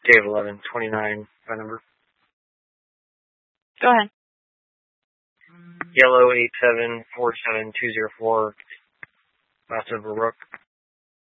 Dave 1129, phone number. Go ahead. Yellow 8747204, Massive Rook.